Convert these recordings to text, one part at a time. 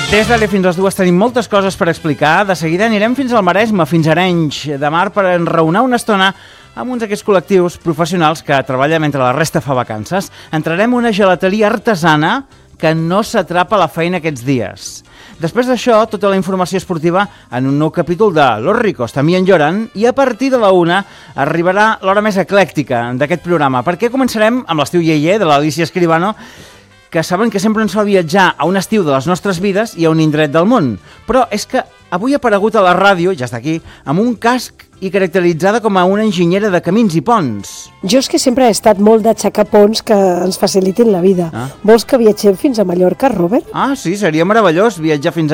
Des d'ara fins a les 2 tenim moltes coses per explicar. De seguida anirem fins al Maresme, fins a Arenys de Mar, per enraonar una estona amb uns d'aquests col·lectius professionals que treballen mentre la resta fa vacances. Entrarem en una gelateria artesana que no s'atrapa la feina aquests dies. Després d'això, tota la informació esportiva en un nou capítol de Los Ricos también lloran, i a partir de la 1 arribarà l'hora més eclèctica d'aquest programa, perquè començarem amb l'estiu iaier de l'Alicia Escribano, que saben que sempre ens fa viatjar a un estiu de les nostres vides i a un indret del món. Però és que avui ha aparegut a la ràdio, ja està aquí, amb un casc i caracteritzada com a una enginyera de camins i ponts. Jo és que sempre he estat molt d'aixecar ponts que ens facilitin la vida. Vols que viatgem fins a Mallorca, Robert? Ah, sí, seria meravellós viatjar fins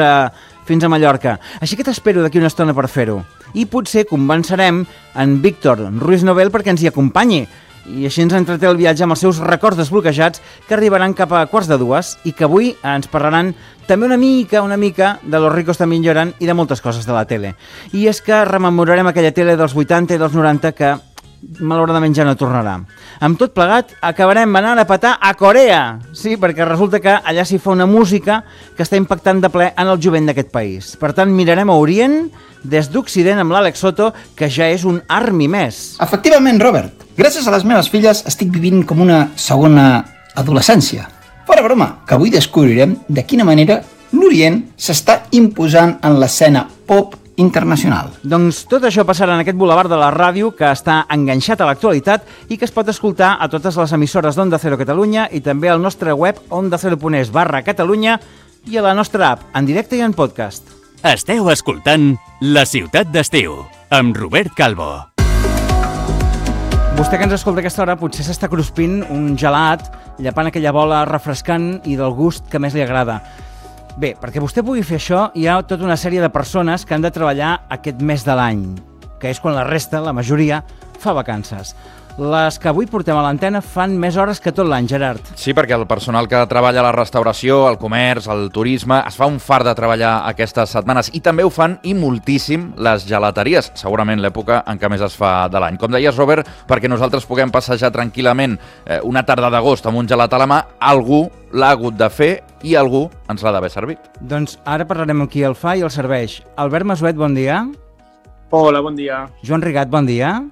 a Mallorca. Així que t'espero d'aquí una estona per fer-ho. I potser convencerem en Víctor Ruiz Nobel perquè ens hi acompanyi. I així ens entreté el viatge amb els seus records desbloquejats, que arribaran cap a 1:45 i que avui ens parlaran també una mica de Los Ricos también lloran i de moltes coses de la tele. I és que rememorarem aquella tele dels 80 i dels 90 que malauradament ja no tornarà. Amb tot plegat, acabarem anant a petar a Corea. Sí, perquè resulta que allà s'hi fa una música que està impactant de ple en el jovent d'aquest país. Per tant, mirarem a Orient des d'Occident amb l'Àlex Soto, que ja és un army més. Efectivament, Robert. Gràcies a les meves filles estic vivint com una segona adolescència. Fora broma, que avui descobrirem de quina manera l'Orient s'està imposant en l'escena pop internacional. Doncs tot això passarà en aquest bulevard de la ràdio que està enganxat a l'actualitat i que es pot escoltar a totes les emissores d'Onda Cero Catalunya i també al nostre web ondacero.es/Catalunya i a la nostra app, en directe i en podcast. Esteu escoltant La Ciutat d'Estiu, amb Robert Calvo. Vostè que ens escolta a aquesta hora potser s'està cruspint un gelat, llepant aquella bola refrescant i del gust que més li agrada. Bé, perquè vostè pugui fer això, hi ha tota una sèrie de persones que han de treballar aquest mes de l'any, que és quan la resta, la majoria, fa vacances. Les que avui portem a l'antena fan més hores que tot l'any, Gerard. Sí, perquè el personal que treballa a la restauració, el comerç, el turisme, es fa un fart de treballar aquestes setmanes i també ho fan i moltíssim les gelateries, segurament l'època en què més es fa de l'any. Com deies, Robert, perquè nosaltres puguem passejar tranquil·lament una tarda d'agost amb un gelat a la mà, algú l'ha hagut de fer i algú ens l'ha d'haver servit. Doncs ara parlarem amb qui el fa i el serveix. Albert Masuet, bon dia. Hola, bon dia. Joan Rigat, bon dia.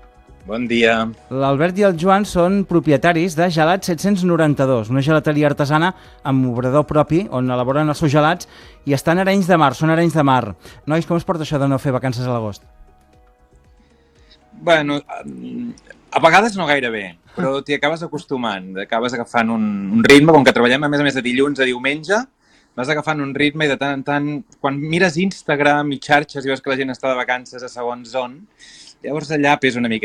Bon dia. L'Albert i el Joan són propietaris de Gelat 792, una gelateria artesana amb obrador propi on elaboren els seus gelats i estan a Arenys de Mar, són Arenys de Mar. Nois, com es porta això de no fer vacances a l'agost? Bueno, a vegades no gaire bé, però t'hi acabes acostumant, acabes agafant un ritme, com que treballem a més de dilluns a diumenge, vas agafant un ritme i de tant en tant, quan mires Instagram i xarxes i veus que la gent està de vacances a segons on, llavors allà pesa una mica.